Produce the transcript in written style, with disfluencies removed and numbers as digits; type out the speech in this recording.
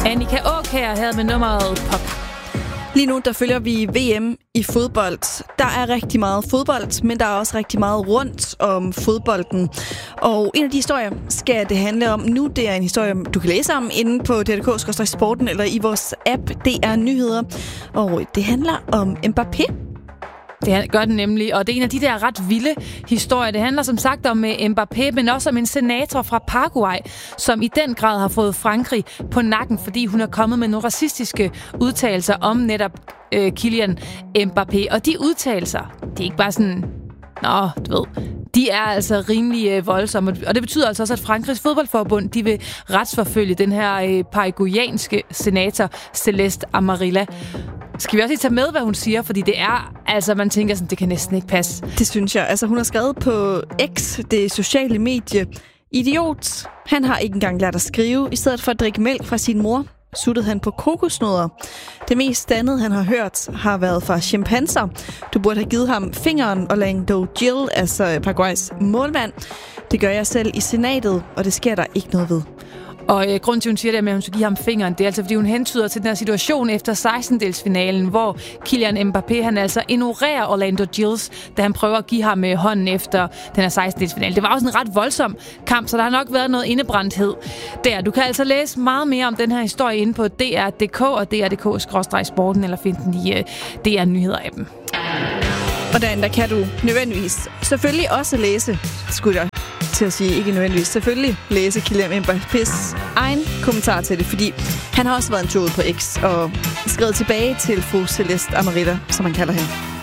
Annika Aakjær her med nummeret Pop. Lige nu, der følger vi VM i fodbold. Der er rigtig meget fodbold, men der er også rigtig meget rundt om fodbolden. Og en af de historier skal det handle om nu. Det er en historie, du kan læse om inde på DRDK/sporten eller i vores app DR Nyheder. Og det handler om Mbappé. Det gør den nemlig, og det er en af de der ret vilde historier. Det handler som sagt om Mbappé, men også om en senator fra Paraguay, som i den grad har fået Frankrig på nakken, fordi hun er kommet med nogle racistiske udtalelser om netop Kylian Mbappé. Og de udtalelser, det er ikke bare sådan, du ved, de er altså rimelig voldsomme. Og det betyder altså også, at Frankrigs fodboldforbund, de vil retsforfølge den her paraguayanske senator Celeste Amarilla. Skal vi også lige tage med, hvad hun siger? Fordi det er, altså man tænker sådan, det kan næsten ikke passe. Det synes jeg. Altså hun har skrevet på X, det sociale medie. Idiot. Han har ikke engang lært at skrive. I stedet for at drikke mælk fra sin mor, suttede han på kokosnødder. Det mest andet, han har hørt, har været fra chimpanser. Du burde have givet ham fingeren, Orlando Gil, altså Paraguays målmand. Det gør jeg selv i senatet, og det sker der ikke noget ved. Og grunden til, at hun siger det med, at hun skal give ham fingeren, det er altså, fordi hun hentyder til den her situation efter 16-delsfinalen, hvor Kylian Mbappé, han altså ignorerer Orlando Gilles, da han prøver at give ham hånden efter den her 16-delsfinale. Det var også en ret voldsom kamp, så der har nok været noget indebrændthed der. Du kan altså læse meget mere om den her historie inde på DR.dk og DR.dk/sporten, eller finde den i DR Nyheder-appen. Og derinde, der kan du nødvendigvis selvfølgelig også læse, skulle jeg til at sige, ikke nødvendigvis, selvfølgelig læse Kylian Mbappés egen kommentar til det, fordi han har også været en tur ud på X og skrevet tilbage til fru Celeste Amarilla, som man kalder hende.